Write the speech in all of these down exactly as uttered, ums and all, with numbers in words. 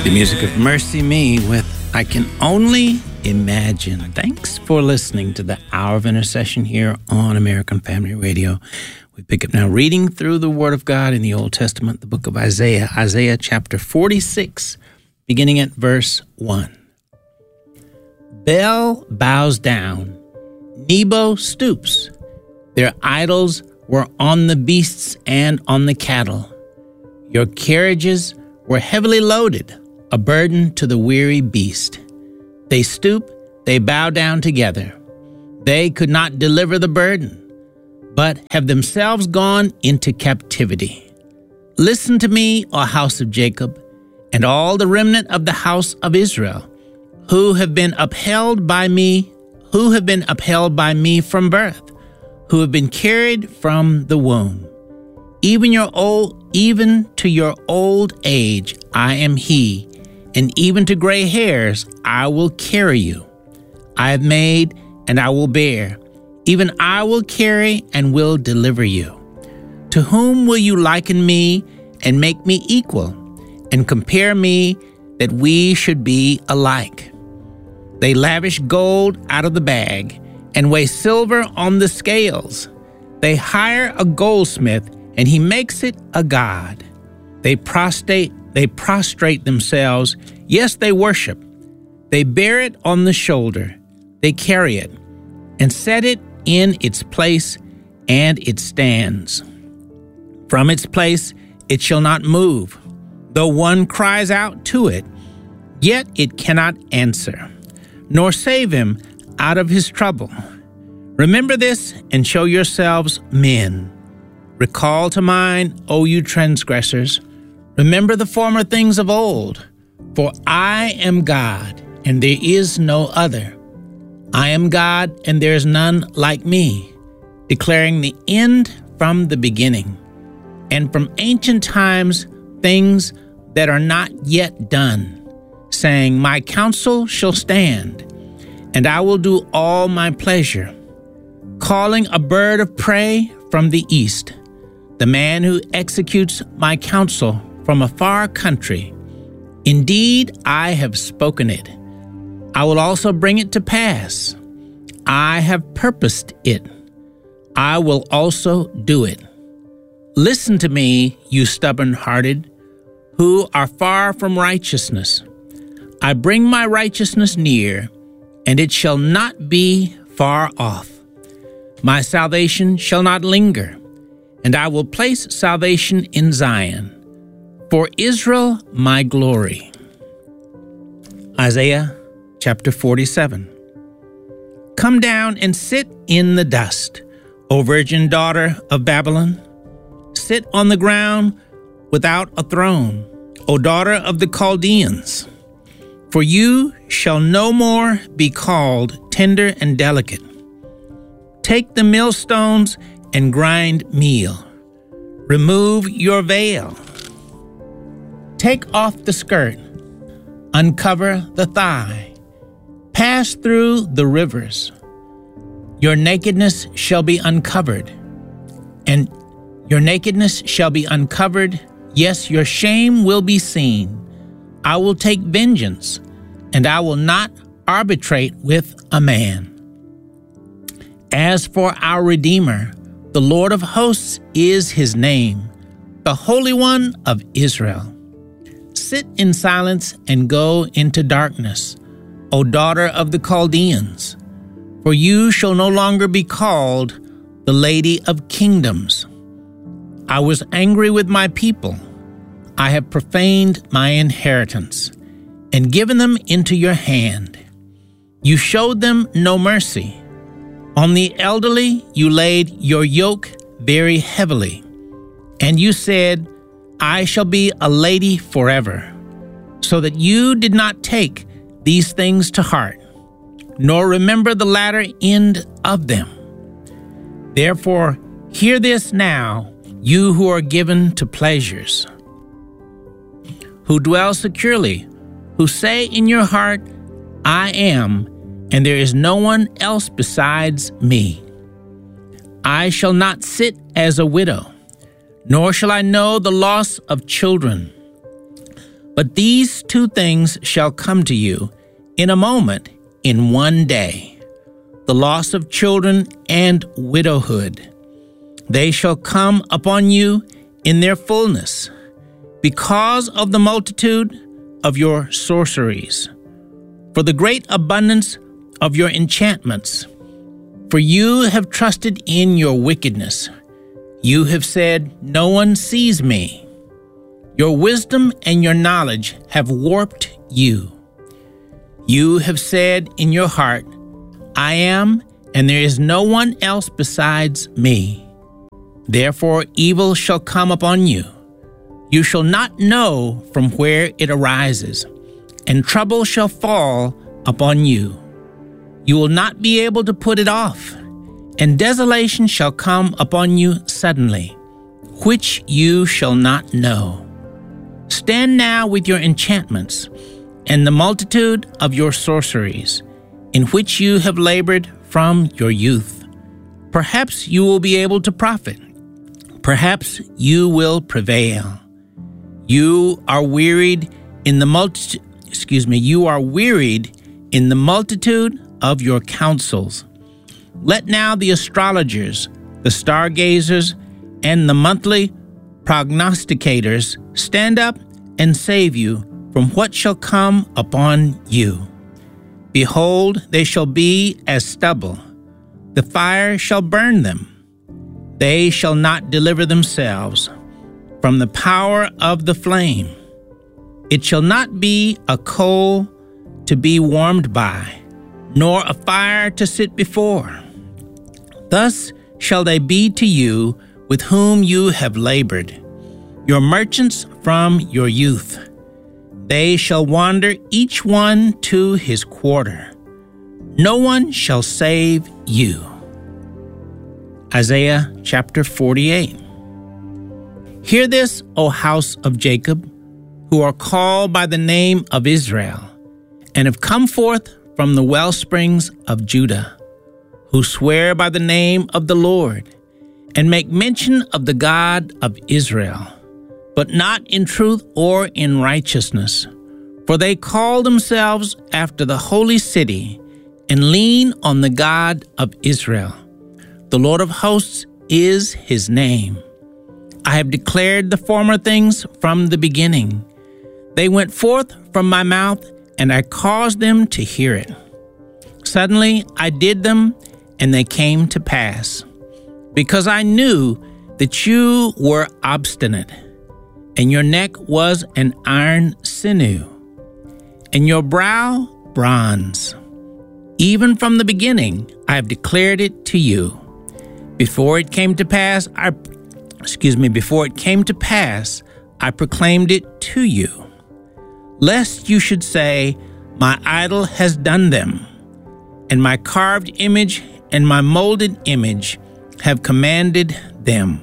The music of Mercy Me with I Can Only Imagine. Thanks for listening to the Hour of Intercession here on American Family Radio. We pick up now reading through the Word of God in the Old Testament, the book of Isaiah, Isaiah chapter forty-six, beginning at verse one. Bel bows down, Nebo stoops. Their idols were on the beasts and on the cattle. Your carriages were heavily loaded, a burden to the weary beast. They stoop, they bow down together. They could not deliver the burden, but have themselves gone into captivity. Listen to me, O house of Jacob, and all the remnant of the house of Israel, who have been upheld by me, who have been upheld by me from birth, who have been carried from the womb. Even your old, even to your old age, I am he, and even to gray hairs, I will carry you. I have made, and I will bear. Even I will carry and will deliver you. To whom will you liken me and make me equal, and compare me that we should be alike? They lavish gold out of the bag and weigh silver on the scales. They hire a goldsmith, and he makes it a god. They prostrate, they prostrate themselves. Yes, they worship. They bear it on the shoulder. They carry it and set it in its place, and it stands. From its place it shall not move. Though one cries out to it, yet it cannot answer, nor save him out of his trouble. Remember this and show yourselves men. Recall to mind, O you transgressors. Remember the former things of old. For I am God, and there is no other. I am God, and there is none like me, declaring the end from the beginning, and from ancient times things that are not yet done, saying, My counsel shall stand, and I will do all my pleasure, calling a bird of prey from the east, the man who executes my counsel from a far country. Indeed, I have spoken it. I will also bring it to pass. I have purposed it. I will also do it. Listen to me, you stubborn-hearted, who are far from righteousness. I bring my righteousness near, and it shall not be far off. My salvation shall not linger, and I will place salvation in Zion, for Israel my glory. Isaiah chapter forty-seven. Come down and sit in the dust, O virgin daughter of Babylon. Sit on the ground without a throne, O daughter of the Chaldeans. For you shall no more be called tender and delicate. Take the millstones and grind meal. Remove your veil. Take off the skirt. Uncover the thigh. Pass through the rivers. Your nakedness shall be uncovered, and your nakedness shall be uncovered. Yes, your shame will be seen. I will take vengeance, and I will not arbitrate with a man. As for our Redeemer, the Lord of hosts is his name, the Holy One of Israel. Sit in silence and go into darkness, O daughter of the Chaldeans, for you shall no longer be called the Lady of Kingdoms. I was angry with my people. I have profaned my inheritance and given them into your hand. You showed them no mercy. On the elderly you laid your yoke very heavily, and you said, I shall be a lady forever, so that you did not take these things to heart, nor remember the latter end of them. Therefore, hear this now, you who are given to pleasures, who dwell securely, who say in your heart, I am, and there is no one else besides me. I shall not sit as a widow, nor shall I know the loss of children. But these two things shall come to you in a moment, in one day, the loss of children and widowhood. They shall come upon you in their fullness, because of the multitude of your sorceries, for the great abundance of your enchantments. For you have trusted in your wickedness. You have said, no one sees me. Your wisdom and your knowledge have warped you. You have said in your heart, I am, and there is no one else besides me. Therefore evil shall come upon you. You shall not know from where it arises, and trouble shall fall upon you. You will not be able to put it off, and desolation shall come upon you suddenly, which you shall not know. Stand now with your enchantments, and the multitude of your sorceries, in which you have labored from your youth. Perhaps you will be able to profit. Perhaps you will prevail. You are wearied in the multi- excuse me, you are wearied in the multitude of your counsels. Let now the astrologers, the stargazers, and the monthly prognosticators stand up and save you from what shall come upon you. Behold, they shall be as stubble. The fire shall burn them. They shall not deliver themselves from the power of the flame. It shall not be a coal to be warmed by, nor a fire to sit before. Thus shall they be to you with whom you have labored, your merchants from your youth. They shall wander each one to his quarter. No one shall save you. Isaiah chapter forty-eight. Hear this, O house of Jacob, who are called by the name of Israel, and have come forth from the well springs of Judah, who swear by the name of the Lord, and make mention of the God of Israel, but not in truth or in righteousness. For they call themselves after the holy city, and lean on the God of Israel. The Lord of hosts is his name. I have declared the former things from the beginning. They went forth from my mouth, and I caused them to hear it. Suddenly I did them, and they came to pass, because I knew that you were obstinate, and your neck was an iron sinew, and your brow bronze. Even from the beginning I have declared it to you. Before it came to pass, I excuse me, before it came to pass, I proclaimed it to you, lest you should say, my idol has done them, and my carved image and my molded image have commanded them.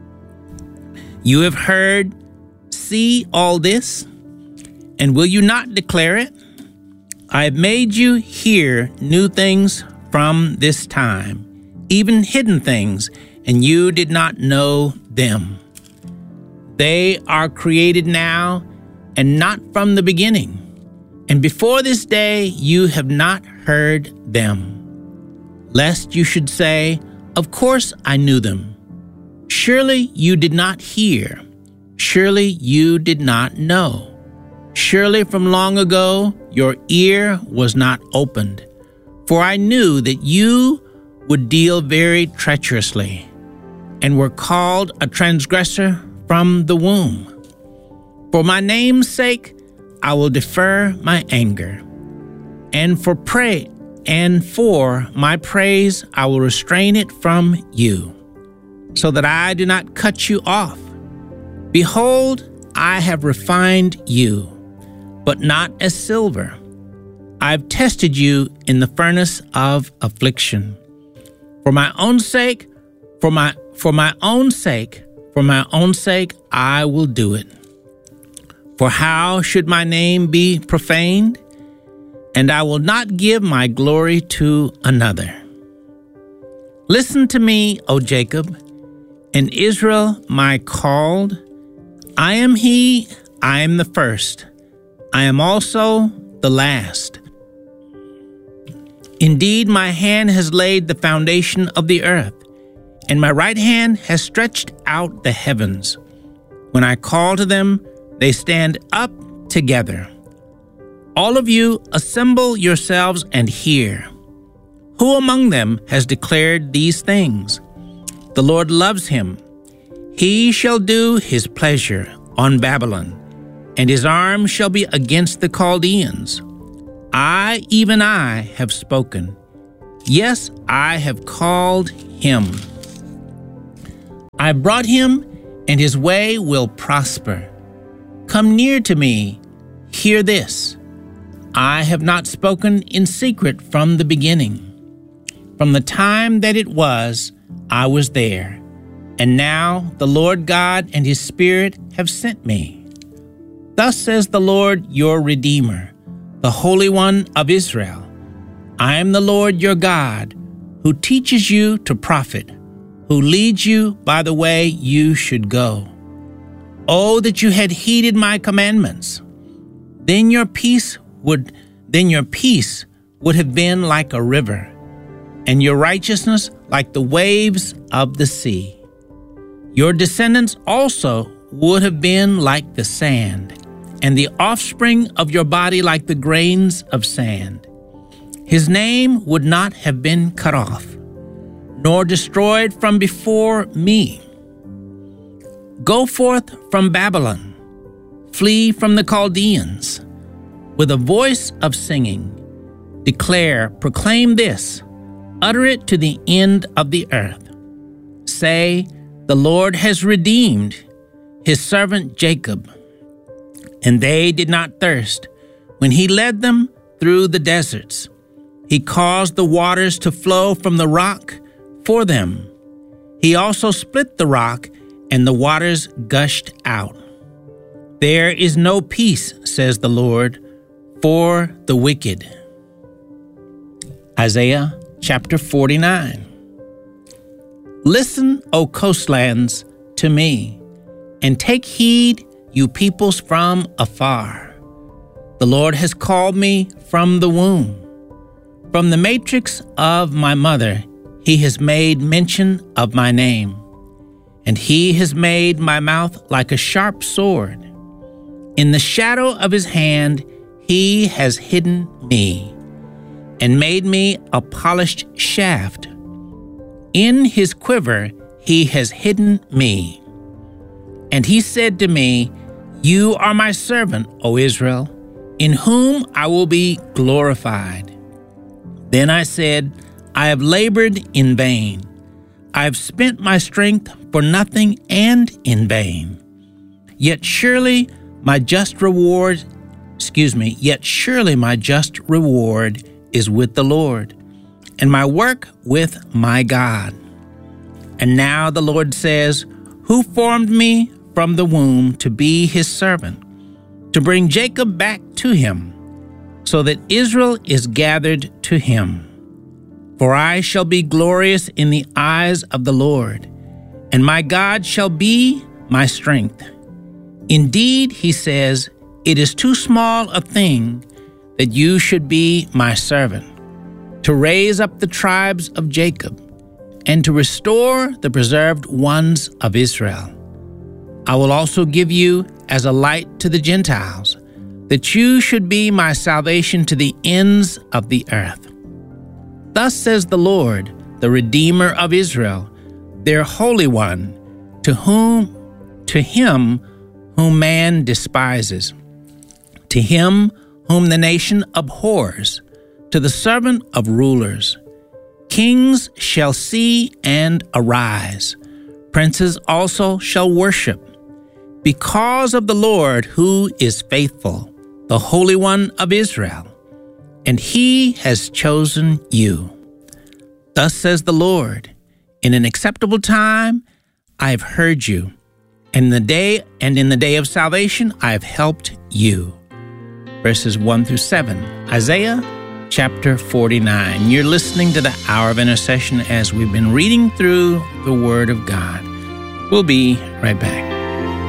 You have heard, see all this, and will you not declare it? I have made you hear new things from this time, even hidden things, and you did not know them. They are created now, and not from the beginning. And before this day you have not heard them. Lest you should say, of course I knew them. Surely you did not hear. Surely you did not know. Surely from long ago your ear was not opened. For I knew that you would deal very treacherously, and were called a transgressor from the womb. For my name's sake I will defer my anger, and for pray and for my praise I will restrain it from you, so that I do not cut you off. Behold, I have refined you, but not as silver. I've tested you in the furnace of affliction. For my own sake, for my for my own sake, for my own sake I will do it. For how should my name be profaned? And I will not give my glory to another. Listen to me, O Jacob, and Israel my called. I am he, I am the first, I am also the last. Indeed, my hand has laid the foundation of the earth, and my right hand has stretched out the heavens. When I call to them, they stand up together. All of you, assemble yourselves and hear. Who among them has declared these things? The Lord loves him. He shall do his pleasure on Babylon, and his arm shall be against the Chaldeans. I, even I, have spoken. Yes, I have called him. I brought him, and his way will prosper. Come near to me, hear this. I have not spoken in secret from the beginning. From the time that it was, I was there. And now the Lord God and his Spirit have sent me. Thus says the Lord your Redeemer, the Holy One of Israel. I am the Lord your God, who teaches you to profit, who leads you by the way you should go. Oh, that you had heeded my commandments. Then your peace would, then your peace would have been like a river, and your righteousness like the waves of the sea. Your descendants also would have been like the sand, and the offspring of your body like the grains of sand. His name would not have been cut off, nor destroyed from before me. Go forth from Babylon, flee from the Chaldeans. With a voice of singing, declare, proclaim this, utter it to the end of the earth. Say, the Lord has redeemed his servant Jacob, and they did not thirst when he led them through the deserts. He caused the waters to flow from the rock for them. He also split the rock, and the waters gushed out. There is no peace, says the Lord, for the wicked. Isaiah chapter forty-nine. Listen, O coastlands, to me, and take heed, you peoples from afar. The Lord has called me from the womb. From the matrix of my mother, he has made mention of my name, and he has made my mouth like a sharp sword. In the shadow of his hand, he has hidden me and made me a polished shaft. In his quiver, he has hidden me. And he said to me, you are my servant, O Israel, in whom I will be glorified. Then I said, I have labored in vain. I have spent my strength for nothing and in vain. Yet surely my just reward, excuse me, yet surely my just reward is with the Lord, and my work with my God. And now the Lord says, who formed me from the womb to be his servant, to bring Jacob back to him, so that Israel is gathered to him. For I shall be glorious in the eyes of the Lord, and my God shall be my strength. Indeed, he says, it is too small a thing that you should be my servant, to raise up the tribes of Jacob, and to restore the preserved ones of Israel. I will also give you as a light to the Gentiles, that you should be my salvation to the ends of the earth. Thus says the Lord, the Redeemer of Israel, their Holy One, to whom, to him whom man despises, to him whom the nation abhors, to the servant of rulers. Kings shall see and arise. Princes also shall worship. Because of the Lord who is faithful, the Holy One of Israel, and he has chosen you. Thus says the Lord, in an acceptable time I have heard you, and in the day and in the day of salvation I have helped you. Verses one through seven, Isaiah chapter forty-nine. You're listening to the Hour of Intercession as we've been reading through the Word of God. We'll be right back.